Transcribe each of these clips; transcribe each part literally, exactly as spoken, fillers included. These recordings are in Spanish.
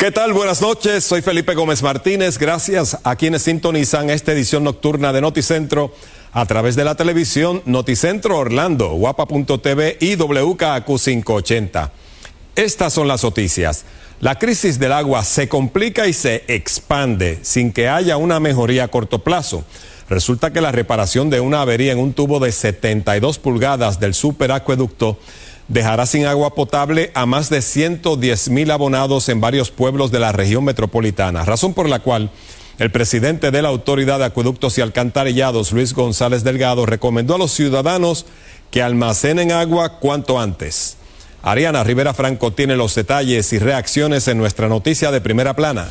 ¿Qué tal? Buenas noches, soy Felipe Gómez Martínez. Gracias a quienes sintonizan esta edición nocturna de Noticentro a través de la televisión Noticentro Orlando, guapa punto t v y W K A Q quinientos ochenta. Estas son las noticias. La crisis del agua se complica y se expande sin que haya una mejoría a corto plazo. Resulta que la reparación de una avería en un tubo de setenta y dos pulgadas del superacueducto dejará sin agua potable a más de ciento diez mil abonados en varios pueblos de la región metropolitana, razón por la cual el presidente de la Autoridad de Acueductos y Alcantarillados, Luis González Delgado, recomendó a los ciudadanos que almacenen agua cuanto antes. Ariana Rivera Franco tiene los detalles y reacciones en nuestra noticia de primera plana.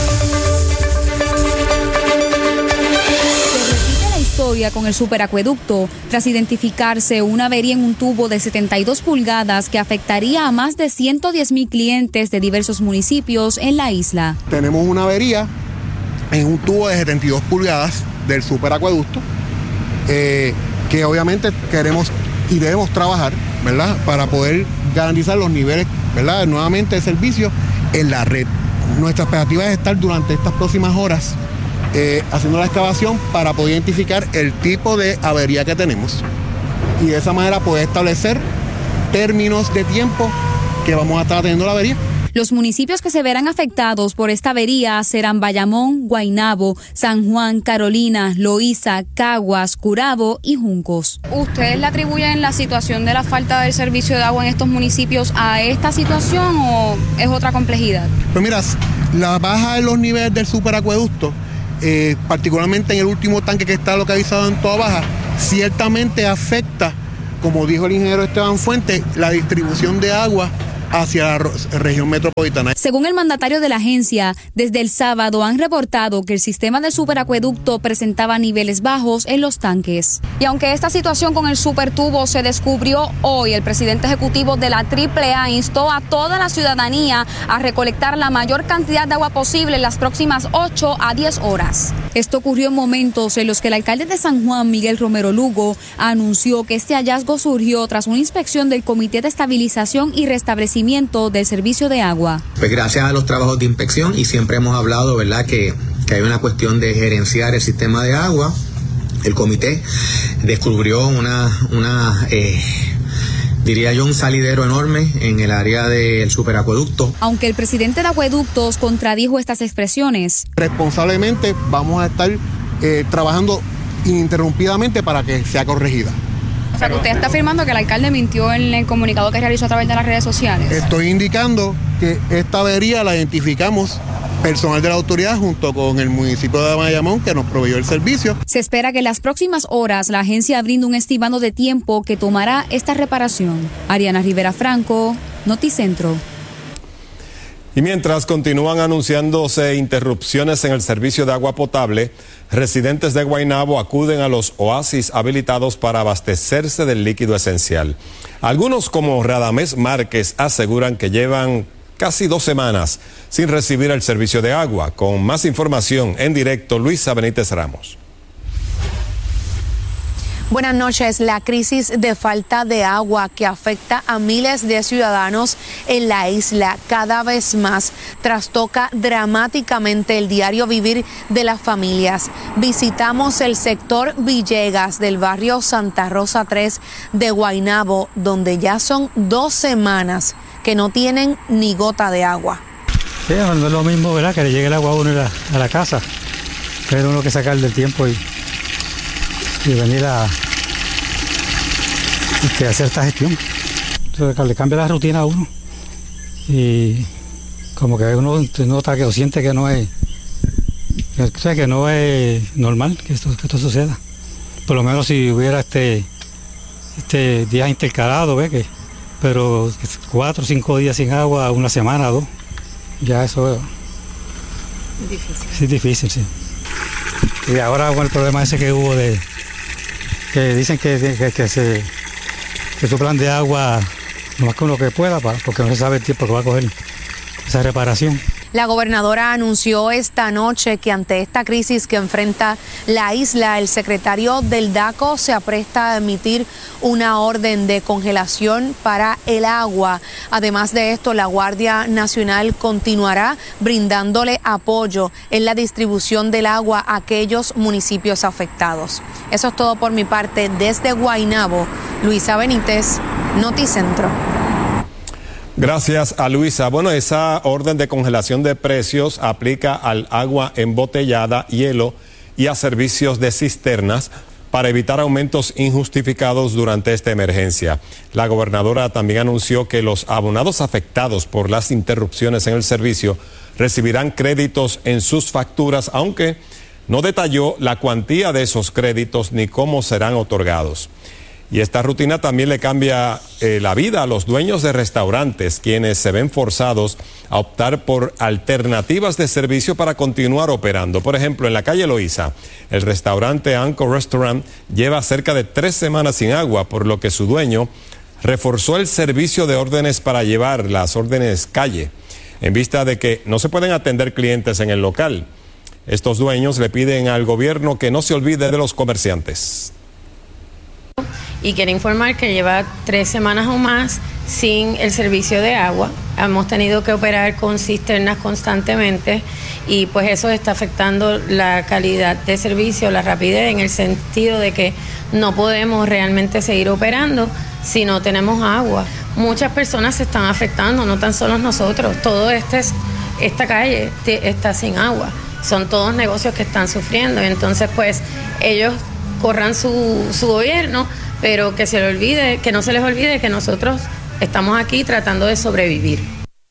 Con el superacueducto, tras identificarse una avería en un tubo de setenta y dos pulgadas que afectaría a más de ciento diez mil clientes de diversos municipios en la isla. Tenemos una avería en un tubo de setenta y dos pulgadas del superacueducto, eh, que obviamente queremos y debemos trabajar, ¿verdad?, para poder garantizar los niveles, ¿verdad?, nuevamente de servicio en la red. Nuestra expectativa es estar durante estas próximas horas Eh, haciendo la excavación para poder identificar el tipo de avería que tenemos y de esa manera poder establecer términos de tiempo que vamos a estar teniendo la avería. Los municipios que se verán afectados por esta avería serán Bayamón, Guaynabo, San Juan, Carolina, Loíza, Caguas, Curabo y Juncos. ¿Ustedes le atribuyen la situación de la falta del servicio de agua en estos municipios a esta situación o es otra complejidad? Pues mira, la baja de los niveles del superacueducto, Eh, particularmente en el último tanque que está localizado en Toa Baja, ciertamente afecta, como dijo el ingeniero Esteban Fuentes, la distribución de agua hacia la región metropolitana. Según el mandatario de la agencia, desde el sábado han reportado que el sistema del superacueducto presentaba niveles bajos en los tanques. Y aunque esta situación con el supertubo se descubrió hoy, el presidente ejecutivo de la triple A instó a toda la ciudadanía a recolectar la mayor cantidad de agua posible en las próximas ocho a diez horas. Esto ocurrió en momentos en los que el alcalde de San Juan, Miguel Romero Lugo, anunció que este hallazgo surgió tras una inspección del Comité de Estabilización y Restablecimiento del servicio de agua. Pues gracias a los trabajos de inspección, y siempre hemos hablado, ¿verdad?, que, que hay una cuestión de gerenciar el sistema de agua. El comité descubrió una, una eh, diría yo, un salidero enorme en el área del superacueducto. Aunque el presidente de Acueductos contradijo estas expresiones. Responsablemente vamos a estar eh, trabajando ininterrumpidamente para que sea corregida. O sea, que usted está afirmando que el alcalde mintió en el comunicado que realizó a través de las redes sociales. Estoy indicando que esta avería la identificamos personal de la autoridad junto con el municipio de Bayamón, que nos proveyó el servicio. Se espera que en las próximas horas la agencia brinde un estimado de tiempo que tomará esta reparación. Ariana Rivera Franco, Noticentro. Y mientras continúan anunciándose interrupciones en el servicio de agua potable, residentes de Guaynabo acuden a los oasis habilitados para abastecerse del líquido esencial. Algunos, como Radamés Márquez, aseguran que llevan casi dos semanas sin recibir el servicio de agua. Con más información en directo, Luisa Benítez Ramos. Buenas noches. La crisis de falta de agua que afecta a miles de ciudadanos en la isla cada vez más trastoca dramáticamente el diario vivir de las familias. Visitamos el sector Villegas del barrio Santa Rosa tres de Guaynabo, donde ya son dos semanas que no tienen ni gota de agua. Sí, no es lo mismo, ¿verdad?, que le llegue el agua a uno a la, a la casa, pero uno que sacar del tiempo y y venir a este, hacer esta gestión. Entonces, le cambia la rutina a uno y como que uno nota que o siente que no es que, o sea, que no es normal que esto, que esto suceda. Por lo menos si hubiera este este días intercalados, ¿ve? Que, pero cuatro o cinco días sin agua, una semana, dos, ya eso es difícil. Sí, difícil, sí. Y ahora con el problema ese que hubo de que dicen que, que, que se que su plan de agua lo más que uno que pueda, para, porque no se sabe el tiempo que va a coger esa reparación. La gobernadora anunció esta noche que ante esta crisis que enfrenta la isla, el secretario del D A C O se apresta a emitir una orden de congelación para el agua. Además de esto, la Guardia Nacional continuará brindándole apoyo en la distribución del agua a aquellos municipios afectados. Eso es todo por mi parte desde Guaynabo. Luisa Benítez, Noticentro. Gracias a Luisa. Bueno, esa orden de congelación de precios aplica al agua embotellada, hielo y a servicios de cisternas para evitar aumentos injustificados durante esta emergencia. La gobernadora también anunció que los abonados afectados por las interrupciones en el servicio recibirán créditos en sus facturas, aunque no detalló la cuantía de esos créditos ni cómo serán otorgados. Y esta rutina también le cambia eh, la vida a los dueños de restaurantes, quienes se ven forzados a optar por alternativas de servicio para continuar operando. Por ejemplo, en la calle Loíza, el restaurante Anchor Restaurant lleva cerca de tres semanas sin agua, por lo que su dueño reforzó el servicio de órdenes para llevar las órdenes calle, en vista de que no se pueden atender clientes en el local. Estos dueños le piden al gobierno que no se olvide de los comerciantes. Y quiero informar que lleva tres semanas o más sin el servicio de agua. Hemos tenido que operar con cisternas constantemente y pues eso está afectando la calidad de servicio, la rapidez, en el sentido de que no podemos realmente seguir operando si no tenemos agua. Muchas personas se están afectando, no tan solo nosotros. Todo este, esta calle está sin agua. Son todos negocios que están sufriendo. Entonces pues ellos corran su, su gobierno, pero que se le olvide, que no se les olvide que nosotros estamos aquí tratando de sobrevivir.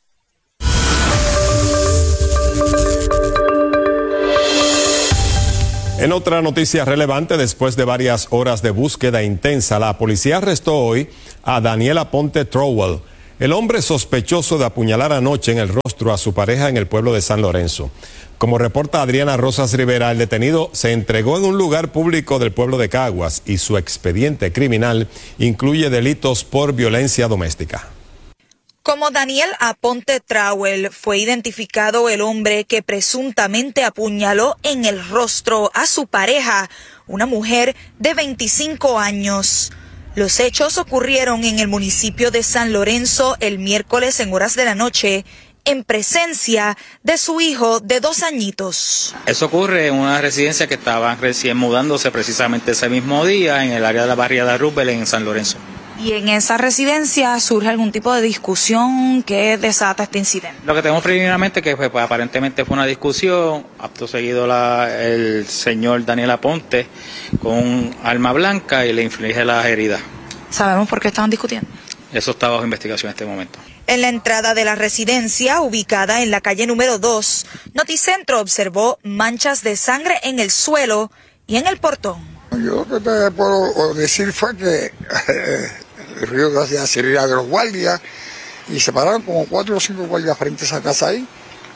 En otra noticia relevante, después de varias horas de búsqueda intensa, la policía arrestó hoy a Daniel Aponte Trowell, el hombre sospechoso de apuñalar anoche en el rostro a su pareja en el pueblo de San Lorenzo. Como reporta Adriana Rosas Rivera, el detenido se entregó en un lugar público del pueblo de Caguas y su expediente criminal incluye delitos por violencia doméstica. Como Daniel Aponte Trowell, fue identificado el hombre que presuntamente apuñaló en el rostro a su pareja, una mujer de veinticinco años. Los hechos ocurrieron en el municipio de San Lorenzo el miércoles en horas de la noche, en presencia de su hijo de dos añitos. Eso ocurre en una residencia que estaban recién mudándose precisamente ese mismo día en el área de la barriada Roosevelt en San Lorenzo. ¿Y en esa residencia surge algún tipo de discusión que desata este incidente? Lo que tenemos preliminarmente que pues, pues, aparentemente fue una discusión, acto seguido la, el señor Daniel Aponte con un arma blanca y le inflige las heridas. ¿Sabemos por qué estaban discutiendo? Eso está bajo investigación en este momento. En la entrada de la residencia, ubicada en la calle número dos, Noticentro observó manchas de sangre en el suelo y en el portón. Yo lo que te puedo decir fue que eh, el río gracias a Siria de los guardias y se pararon como cuatro o cinco guardias frente a esa casa ahí.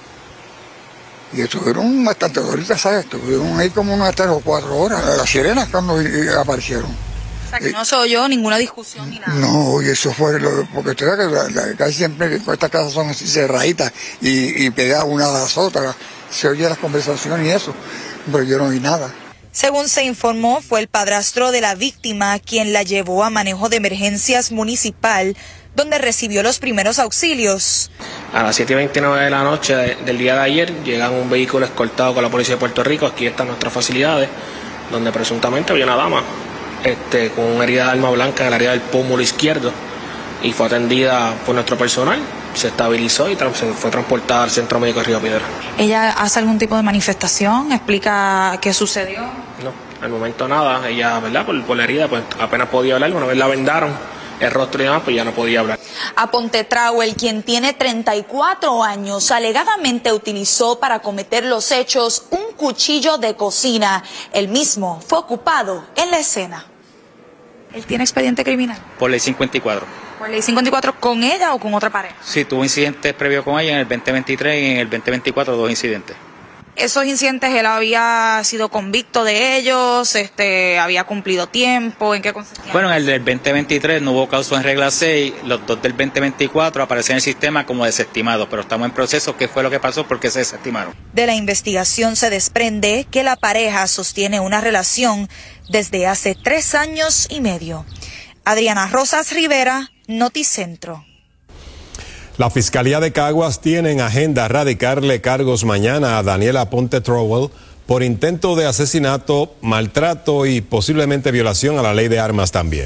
Y estuvieron bastante horitas, ¿sabes? Estuvieron ahí como unas tres o cuatro horas. Las sirenas cuando aparecieron. O sea, que no se oyó ninguna discusión ni nada. No, y eso fue lo, porque usted sabe que la, la, casi siempre estas casas son así cerraditas y, y pegadas una a las otras. Se oye las conversaciones y eso, pero yo no oí nada. Según se informó, fue el padrastro de la víctima quien la llevó a manejo de emergencias municipal, donde recibió los primeros auxilios. A las siete y veintinueve de la noche del día de ayer llegan un vehículo escoltado con la policía de Puerto Rico. Aquí están nuestras facilidades, donde presuntamente había una dama este, con una herida de arma blanca en el área del pómulo izquierdo y fue atendida por nuestro personal. Se estabilizó y se fue transportada al Centro Médico de Río Piedra. ¿Ella hace algún tipo de manifestación? ¿Explica qué sucedió? No, al momento nada. Ella, ¿verdad? Por, por la herida, pues apenas podía hablar. Una vez la vendaron el rostro y demás, pues ya no podía hablar. Aponte Trowell, quien tiene treinta y cuatro años, alegadamente utilizó para cometer los hechos un cuchillo de cocina. El mismo fue ocupado en la escena. ¿Él tiene expediente criminal? Por ley cincuenta y cuatro. ¿Por ley cincuenta y cuatro con ella o con otra pareja? Sí, tuvo incidentes previos con ella en el veinte veintitrés y en el veinte veinticuatro dos incidentes. Esos incidentes él había sido convicto de ellos, este, había cumplido tiempo, ¿en qué consistía? Bueno, en el del veinte veintitrés no hubo causa en regla seis, los dos del veinte veinticuatro aparecen en el sistema como desestimados, pero estamos en proceso. ¿Qué fue lo que pasó? ¿Por qué se desestimaron? De la investigación se desprende que la pareja sostiene una relación desde hace tres años y medio. Adriana Rosas Rivera, Noticentro. La Fiscalía de Caguas tiene en agenda radicarle cargos mañana a Daniel Aponte Trowell por intento de asesinato, maltrato y posiblemente violación a la ley de armas también.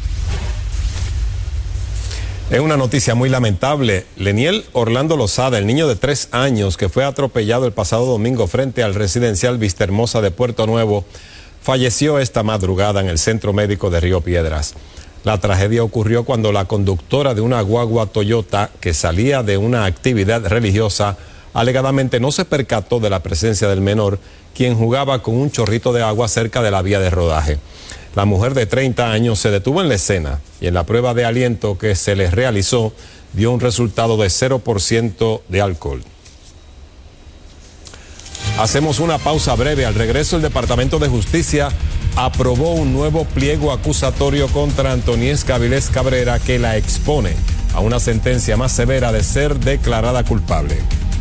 Es una noticia muy lamentable. Leniel Orlando Lozada, el niño de tres años que fue atropellado el pasado domingo frente al residencial Vistahermosa de Puerto Nuevo, falleció esta madrugada en el Centro Médico de Río Piedras. La tragedia ocurrió cuando la conductora de una guagua Toyota que salía de una actividad religiosa alegadamente no se percató de la presencia del menor, quien jugaba con un chorrito de agua cerca de la vía de rodaje. La mujer de treinta años se detuvo en la escena y en la prueba de aliento que se les realizó dio un resultado de cero por ciento de alcohol. Hacemos una pausa breve. Al regreso, el Departamento de Justicia aprobó un nuevo pliego acusatorio contra Antoniés Cavilés Cabrera que la expone a una sentencia más severa de ser declarada culpable.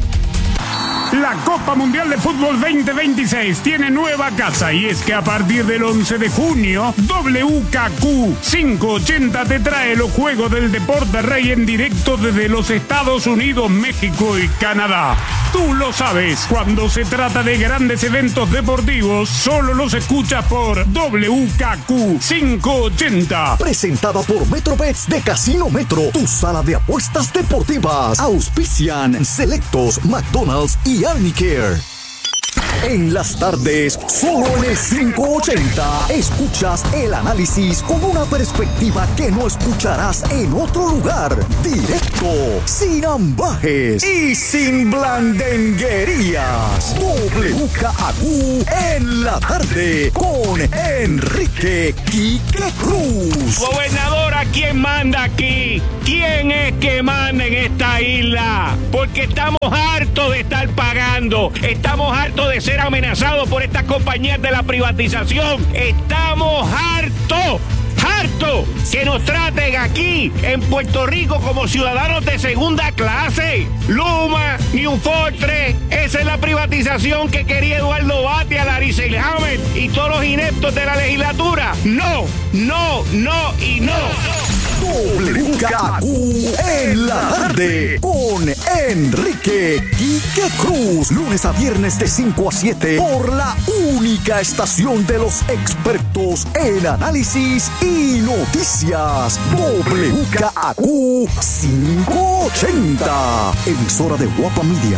La Copa Mundial de Fútbol veinte veintiséis tiene nueva casa y es que a partir del once de junio, W K Q quinientos ochenta te trae los Juegos del Deporte Rey en directo desde los Estados Unidos, México y Canadá. Tú lo sabes, cuando se trata de grandes eventos deportivos, solo los escuchas por W K Q quinientos ochenta. Presentada por Metrobets de Casino Metro, tu sala de apuestas deportivas. Auspician Selectos, McDonald's y Arnicare. En las tardes, solo en el quinientos ochenta, escuchas el análisis con una perspectiva que no escucharás en otro lugar. Directo, sin ambajes y sin blandenguerías. W K Q en la tarde con Enrique Quique Cruz. Gobernadora, ¿quién manda aquí? ¿Quién es que manda en esta isla? Porque estamos hartos de estar pagando, estamos hartos de ser amenazados por estas compañías de la privatización. Estamos hartos, hartos que nos traten aquí en Puerto Rico como ciudadanos de segunda clase. Luma, New Fortress, esa es la privatización que quería Eduardo Batia, Larry Selhammer y todos los ineptos de la legislatura. No, no, no y no. W K Q en la tarde con Enrique Quique Cruz. Lunes a viernes de cinco a siete por la única estación de los expertos en análisis y noticias. W K Q quinientos ochenta. Emisora de Guapa Media.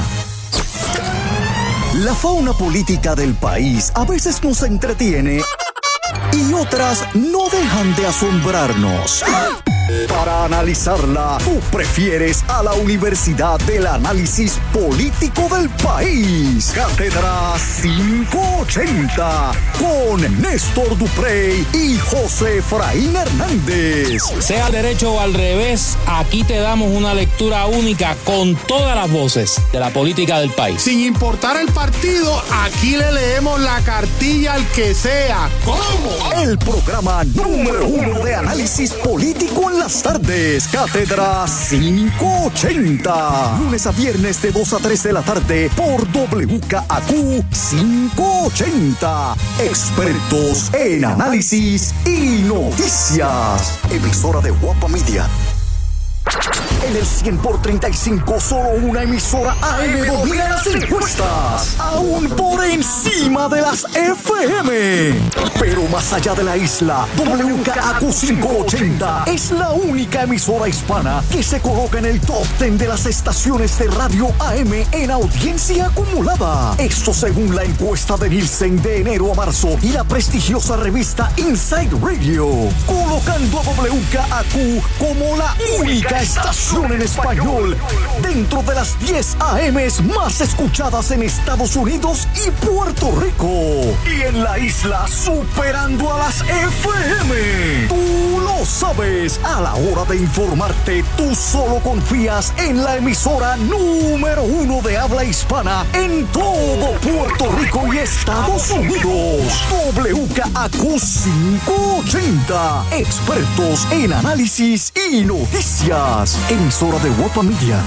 La fauna política del país a veces nos entretiene y otras no dejan de asombrarnos. Para analizarla, tú prefieres a la Universidad del Análisis Político del País. Cátedra quinientos ochenta con Néstor Duprey y José Efraín Hernández. Sea al derecho o al revés, aquí te damos una lectura única con todas las voces de la política del país. Sin importar el partido, aquí le leemos la cartilla al que sea. ¿Cómo? El programa número uno de análisis político en las tardes. Cátedra quinientos ochenta. Lunes a viernes de dos a tres de la tarde por W K Q quinientos ochenta. Expertos en análisis y noticias. Emisora de Guapa Media. En el cien por treinta y cinco, solo una emisora A M domina las encuestas, aún por encima de las F M. Pero más allá de la isla, W K Q quinientos ochenta es la única emisora hispana que se coloca en el top diez de las estaciones de radio A M en audiencia acumulada. Esto según la encuesta de Nielsen de enero a marzo y la prestigiosa revista Inside Radio, colocando a W K Q como la única estación en español de dentro de las diez A Ms más escuchadas en Estados Unidos y Puerto Rico. Y en la isla superando a las F M. Tú lo sabes, a la hora de informarte, tú solo confías en la emisora número uno de habla hispana en todo Puerto Rico y Estados Unidos. W K A Q quinientos ochenta. Expertos en análisis y noticias. Emisora de Guapa Media.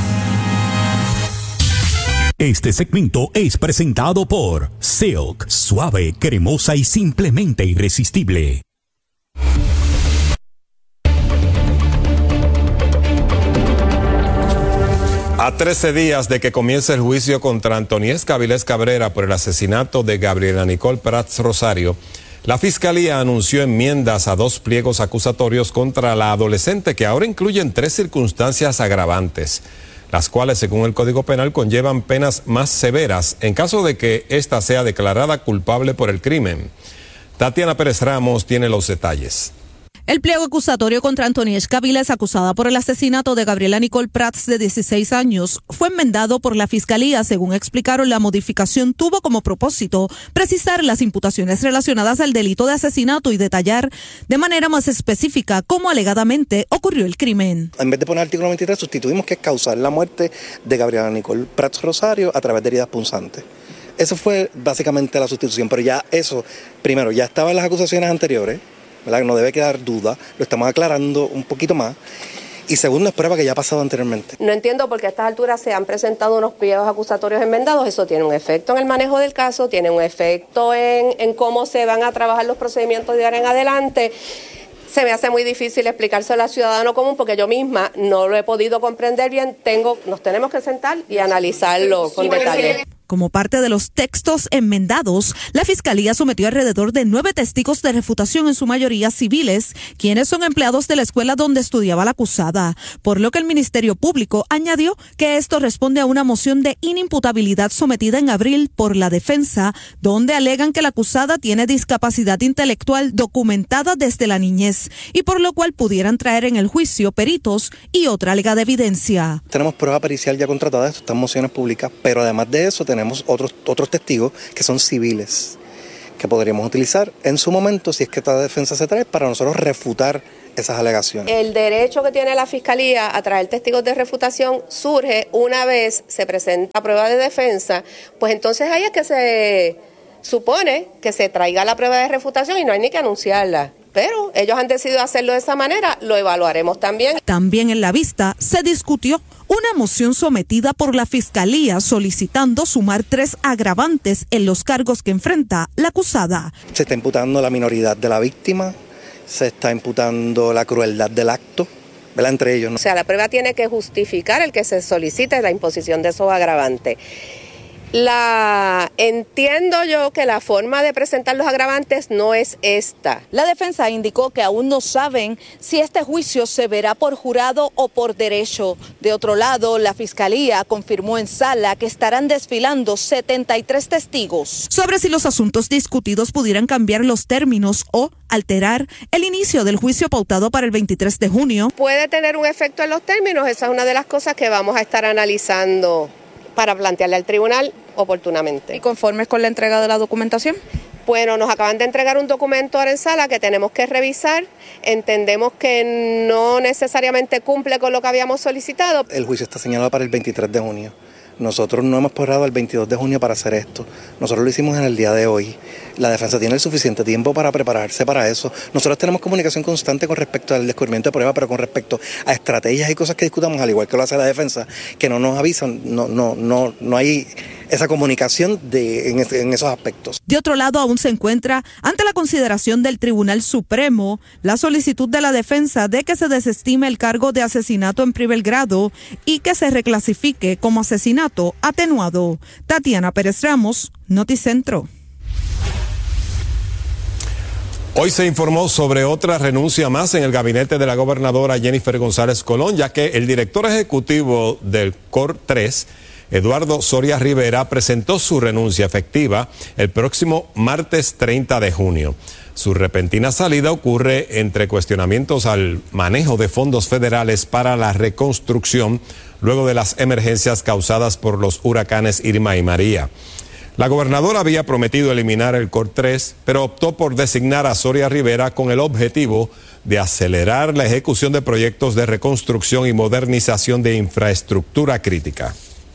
Este segmento es presentado por Silk, suave, cremosa y simplemente irresistible. A trece días de que comience el juicio contra Antoniesca Avilés Cabrera por el asesinato de Gabriela Nicole Prats Rosario, la Fiscalía anunció enmiendas a dos pliegos acusatorios contra la adolescente que ahora incluyen tres circunstancias agravantes, las cuales, según el Código Penal, conllevan penas más severas en caso de que ésta sea declarada culpable por el crimen. Tatiana Pérez Ramos tiene los detalles. El pliego acusatorio contra Antoniesca Avilés, acusada por el asesinato de Gabriela Nicole Prats, de dieciséis años, fue enmendado por la Fiscalía. Según explicaron, la modificación tuvo como propósito precisar las imputaciones relacionadas al delito de asesinato y detallar de manera más específica cómo alegadamente ocurrió el crimen. En vez de poner artículo veintitrés, sustituimos que es causar la muerte de Gabriela Nicole Prats Rosario a través de heridas punzantes. Eso fue básicamente la sustitución, pero ya eso, primero, ya estaba en las acusaciones anteriores, ¿verdad? No debe quedar duda, lo estamos aclarando un poquito más. Y segundo, es prueba que ya ha pasado anteriormente. No entiendo por qué a estas alturas se han presentado unos pliegos acusatorios enmendados. Eso tiene un efecto en el manejo del caso, tiene un efecto en, en cómo se van a trabajar los procedimientos de ahora en adelante. Se me hace muy difícil explicárselo al ciudadano común porque yo misma no lo he podido comprender bien. Tengo, nos tenemos que sentar y analizarlo con detalle. Como parte de los textos enmendados, la Fiscalía sometió alrededor de nueve testigos de refutación, en su mayoría civiles, quienes son empleados de la escuela donde estudiaba la acusada, por lo que el Ministerio Público añadió que esto responde a una moción de inimputabilidad sometida en abril por la defensa, donde alegan que la acusada tiene discapacidad intelectual documentada desde la niñez y por lo cual pudieran traer en el juicio peritos y otra alegada evidencia. Tenemos prueba pericial ya contratada, esto está en mociones públicas, pero además de eso tenemos Tenemos otros, otros testigos que son civiles, que podríamos utilizar en su momento, si es que esta defensa se trae, para nosotros refutar esas alegaciones. El derecho que tiene la Fiscalía a traer testigos de refutación surge una vez se presenta la prueba de defensa, pues entonces ahí es que se supone que se traiga la prueba de refutación y no hay ni que anunciarla. Pero ellos han decidido hacerlo de esa manera, lo evaluaremos también. También en la vista se discutió una moción sometida por la Fiscalía solicitando sumar tres agravantes en los cargos que enfrenta la acusada. Se está imputando la minoridad de la víctima, se está imputando la crueldad del acto, ¿verdad? Entre ellos, ¿no? O sea, la prueba tiene que justificar el que se solicite la imposición de esos agravantes. La entiendo yo que la forma de presentar los agravantes no es esta. La defensa indicó que aún no saben si este juicio se verá por jurado o por derecho. De otro lado, la Fiscalía confirmó en sala que estarán desfilando setenta y tres testigos sobre si los asuntos discutidos pudieran cambiar los términos o alterar el inicio del juicio pautado para el veintitrés de junio. Puede tener un efecto en los términos, esa es una de las cosas que vamos a estar analizando para plantearle al tribunal oportunamente. ¿Y conformes con la entrega de la documentación? Bueno, nos acaban de entregar un documento ahora en sala que tenemos que revisar. Entendemos que no necesariamente cumple con lo que habíamos solicitado. El juicio está señalado para el veintitrés de junio. Nosotros no hemos esperado el veintidós de junio para hacer esto. Nosotros lo hicimos en el día de hoy. La defensa tiene el suficiente tiempo para prepararse para eso. Nosotros tenemos comunicación constante con respecto al descubrimiento de pruebas, pero con respecto a estrategias y cosas que discutamos, al igual que lo hace la defensa, que no nos avisan, no, no, no, no hay esa comunicación de, en, en esos aspectos. De otro lado, aún se encuentra ante la consideración del Tribunal Supremo la solicitud de la defensa de que se desestime el cargo de asesinato en primer grado y que se reclasifique como asesinato atenuado. Tatiana Pérez Ramos, Noticentro. Hoy se informó sobre otra renuncia más en el gabinete de la gobernadora Jennifer González Colón, ya que el director ejecutivo del C O R tres, Eduardo Soria Rivera, presentó su renuncia efectiva el próximo martes treinta de junio. Su repentina salida ocurre entre cuestionamientos al manejo de fondos federales para la reconstrucción luego de las emergencias causadas por los huracanes Irma y María. La gobernadora había prometido eliminar el C O R tres, pero optó por designar a Soria Rivera con el objetivo de acelerar la ejecución de proyectos de reconstrucción y modernización de infraestructura crítica.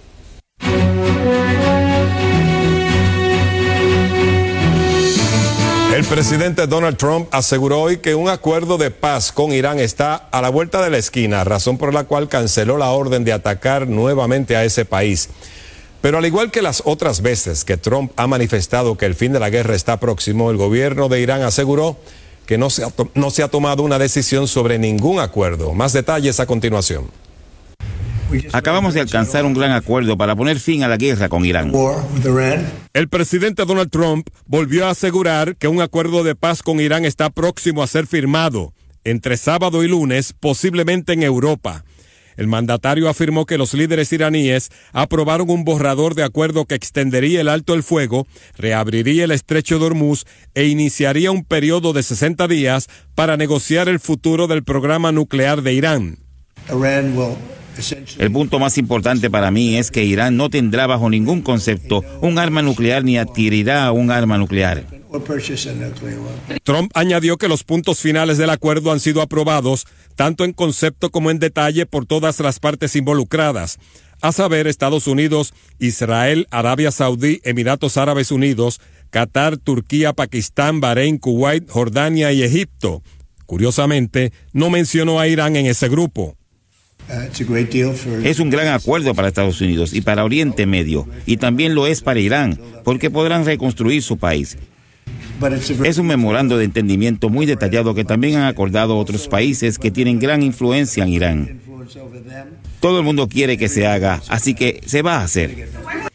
El presidente Donald Trump aseguró hoy que un acuerdo de paz con Irán está a la vuelta de la esquina, razón por la cual canceló la orden de atacar nuevamente a ese país. Pero al igual que las otras veces que Trump ha manifestado que el fin de la guerra está próximo, el gobierno de Irán aseguró que no se ha, no se ha tomado una decisión sobre ningún acuerdo. Más detalles a continuación. Acabamos de alcanzar un gran acuerdo para poner fin a la guerra con Irán. El presidente Donald Trump volvió a asegurar que un acuerdo de paz con Irán está próximo a ser firmado entre sábado y lunes, posiblemente en Europa. El mandatario afirmó que los líderes iraníes aprobaron un borrador de acuerdo que extendería el alto el fuego, reabriría el estrecho de Hormuz e iniciaría un periodo de sesenta días para negociar el futuro del programa nuclear de Irán. El punto más importante para mí es que Irán no tendrá bajo ningún concepto un arma nuclear ni adquirirá un arma nuclear. Trump añadió que los puntos finales del acuerdo han sido aprobados, tanto en concepto como en detalle, por todas las partes involucradas, a saber, Estados Unidos, Israel, Arabia Saudí, Emiratos Árabes Unidos, Qatar, Turquía, Pakistán, Bahrein, Kuwait, Jordania y Egipto. Curiosamente, no mencionó a Irán en ese grupo. Es un gran acuerdo para Estados Unidos y para Oriente Medio, y también lo es para Irán, porque podrán reconstruir su país. Es un memorando de entendimiento muy detallado que también han acordado otros países que tienen gran influencia en Irán. Todo el mundo quiere que se haga, así que se va a hacer.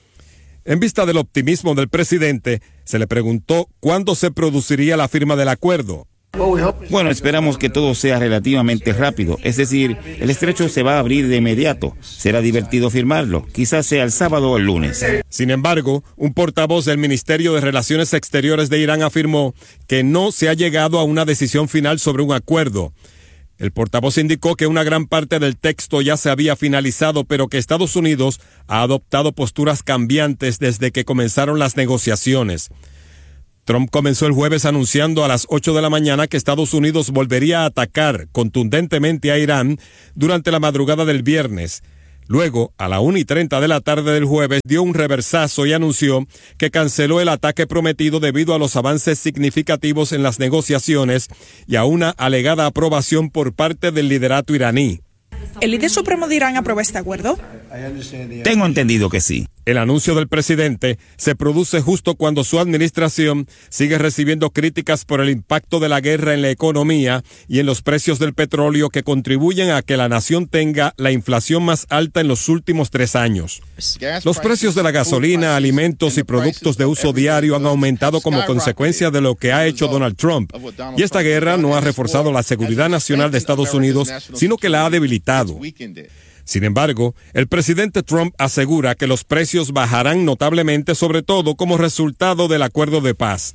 En vista del optimismo del presidente, se le preguntó cuándo se produciría la firma del acuerdo. Bueno, esperamos que todo sea relativamente rápido, es decir, el estrecho se va a abrir de inmediato. Será divertido firmarlo, quizás sea el sábado o el lunes. Sin embargo, un portavoz del Ministerio de Relaciones Exteriores de Irán afirmó que no se ha llegado a una decisión final sobre un acuerdo. El portavoz indicó que una gran parte del texto ya se había finalizado, pero que Estados Unidos ha adoptado posturas cambiantes desde que comenzaron las negociaciones. Trump comenzó el jueves anunciando a las ocho de la mañana que Estados Unidos volvería a atacar contundentemente a Irán durante la madrugada del viernes. Luego, a la una y treinta de la tarde del jueves, dio un reversazo y anunció que canceló el ataque prometido debido a los avances significativos en las negociaciones y a una alegada aprobación por parte del liderato iraní. ¿El líder supremo de Irán aprueba este acuerdo? Tengo entendido que sí. El anuncio del presidente se produce justo cuando su administración sigue recibiendo críticas por el impacto de la guerra en la economía y en los precios del petróleo que contribuyen a que la nación tenga la inflación más alta en los últimos tres años. Los precios de la gasolina, alimentos y productos de uso diario han aumentado como consecuencia de lo que ha hecho Donald Trump. Y esta guerra no ha reforzado la seguridad nacional de Estados Unidos, sino que la ha debilitado. Sin embargo, el presidente Trump asegura que los precios bajarán notablemente, sobre todo como resultado del acuerdo de paz.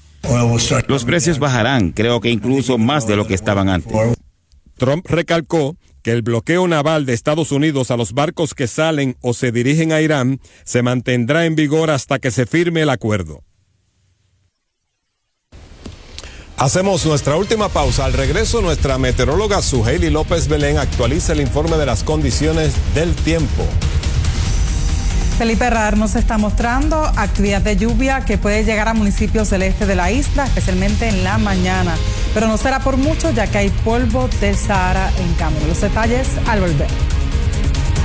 Los precios bajarán, creo que incluso más de lo que estaban antes. Trump recalcó que el bloqueo naval de Estados Unidos a los barcos que salen o se dirigen a Irán se mantendrá en vigor hasta que se firme el acuerdo. Hacemos nuestra última pausa. Al regreso, nuestra meteoróloga Suheili López Belén actualiza el informe de las condiciones del tiempo. Felipe, radar nos está mostrando actividad de lluvia que puede llegar a municipios del este de la isla, especialmente en la mañana. Pero no será por mucho, ya que hay polvo del Sahara en cambio. Los detalles al volver.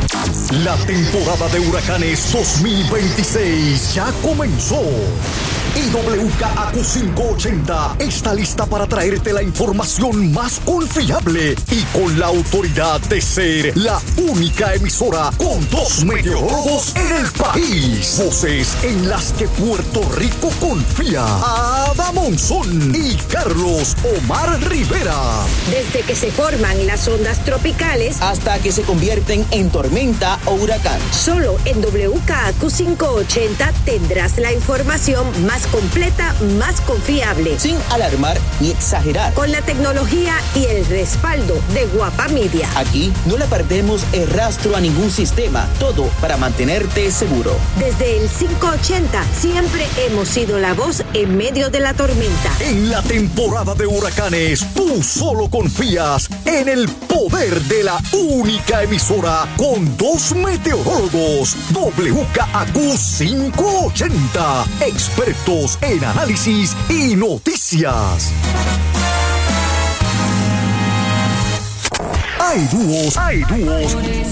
La temporada de huracanes dos mil veintiséis ya comenzó. Y W K A Q quinientos ochenta está lista para traerte la información más confiable y con la autoridad de ser la única emisora con dos meteorólogos en el país. Voces en las que Puerto Rico confía. Adam Monzón y Carlos Omar Rivera. Desde que se forman las ondas tropicales hasta que se convierten en tormenta o huracán. Solo en W K A Q quinientos ochenta tendrás la información más completa, más confiable. Sin alarmar ni exagerar. Con la tecnología y el respaldo de Guapa Media. Aquí no le perdemos el rastro a ningún sistema. Todo para mantenerte seguro. Desde el quinientos ochenta siempre hemos sido la voz en medio de la tormenta. En la temporada de huracanes, tú solo confías en el poder de la única emisora con dos meteorólogos. W K A Q quinientos ochenta. Expertos en análisis y noticias. Hay dúos, hay dúos